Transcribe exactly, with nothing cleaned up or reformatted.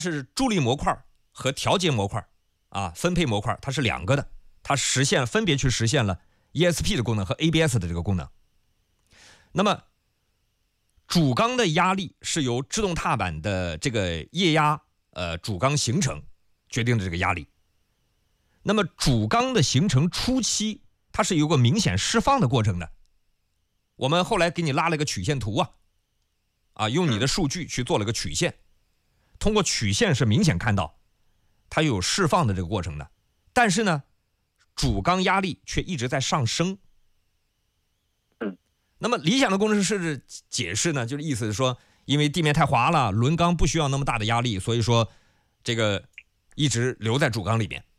是助力模块和调节模块啊，分配模块它是两个的，它实现分别去实现了 E S P 的功能和 A B S 的这个功能。那么主缸的压力是由制动踏板的这个液压呃主缸形成决定的这个压力。那么主缸的形成初期，它是有个明显释放的过程的。我们后来给你拉了个曲线图啊，啊，用你的数据去做了个曲线，通过曲线是明显看到它有释放的这个过程的，但是呢，主缸压力却一直在上升。那么理想的工程师解释呢，就是意思是说，因为地面太滑了，轮缸不需要那么大的压力，所以说这个一直留在主缸里边